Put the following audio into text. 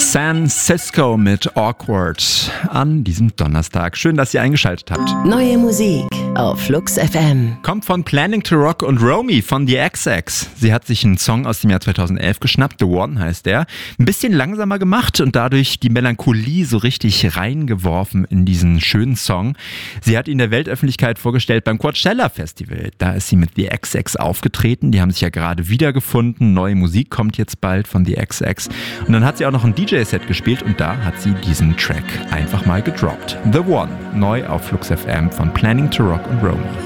San Cisco mit Awkward an diesem Donnerstag. Schön, dass ihr eingeschaltet habt. Neue Musik auf Flux FM. Kommt von Planning to Rock und Romy von The XX. Sie hat sich einen Song aus dem Jahr 2011 geschnappt, The One heißt der. Ein bisschen langsamer gemacht und dadurch die Melancholie so richtig reingeworfen in diesen schönen Song. Sie hat ihn der Weltöffentlichkeit vorgestellt beim Coachella Festival. Da ist sie mit The XX aufgetreten. Die haben sich ja gerade wiedergefunden. Neue Musik kommt jetzt bald von The XX. Und dann hat sie auch noch ein DJ-Set gespielt und da hat sie diesen Track einfach mal gedroppt. The One, neu auf Flux FM von Planning to Rock und Romy.